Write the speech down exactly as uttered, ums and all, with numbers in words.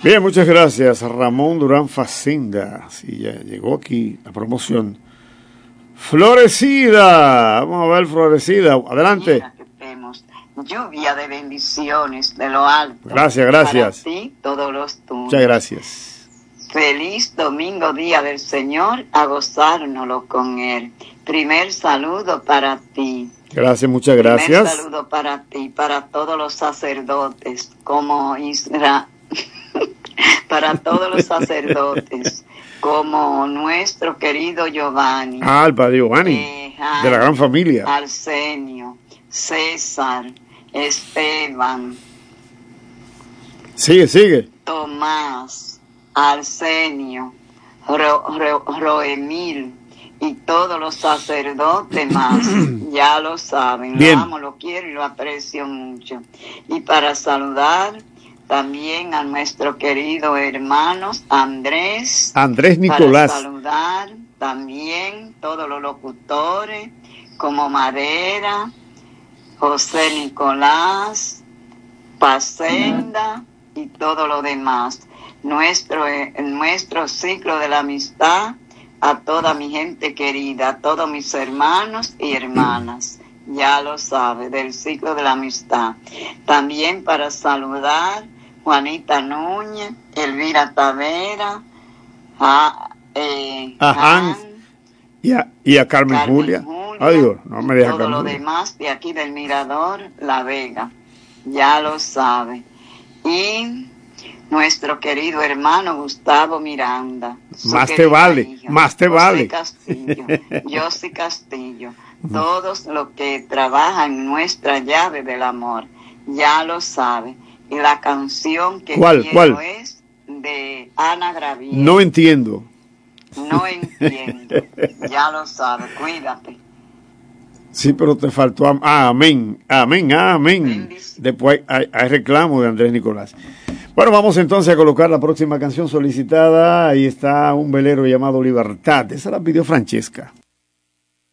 Bien, muchas gracias, Ramón Durán Facenda. Sí, ya llegó aquí la promoción. Florecida, vamos a ver Florecida, adelante. Mira que tenemos lluvia de bendiciones de lo alto. Gracias, gracias. Para ti, todos los tuyos. Muchas gracias. Feliz domingo, día del Señor, a gozárnoslo con Él. Primer saludo para ti. Gracias, muchas gracias. Primer saludo para ti, para todos los sacerdotes, como Israel, para todos los sacerdotes, como nuestro querido Giovanni. Ah, el padre Giovanni, eh, de la gran familia. Arsenio, César, Esteban. Sigue, sigue. Tomás, Arsenio, Ro, Ro, Roemil y todos los sacerdotes más, ya lo saben. Bien. Lo amo, lo quiero y lo aprecio mucho. Y para saludar también a nuestro querido hermano Andrés. Andrés Nicolás. Para saludar también todos los locutores como Madera, José Nicolás, Pacenda y todo lo demás. Nuestro, nuestro ciclo de la amistad, a toda mi gente querida, a todos mis hermanos y hermanas, ya lo sabe, del ciclo de la amistad. También para saludar Juanita Núñez, Elvira Tavera, a, eh, a Hans y a, y a Carmen, Carmen Julia. Julia. Adiós, no me deja todo Carmen lo Julia. demás de aquí del Mirador La Vega, ya lo sabe. Y nuestro querido hermano Gustavo Miranda. Más te vale, hija, más te José vale. Castillo, José Castillo, todos los que trabajan en nuestra llave del amor, ya lo sabe. Y la canción que ¿Cuál, quiero cuál? es de Ana Gravier. No entiendo. No entiendo, ya lo sabe, cuídate. Sí, pero te faltó, ah, amén, amén, amén. Bendición. Después hay, hay reclamo de Andrés Nicolás. Bueno, vamos entonces a colocar la próxima canción solicitada. Ahí está un velero llamado Libertad. Esa la pidió Francesca.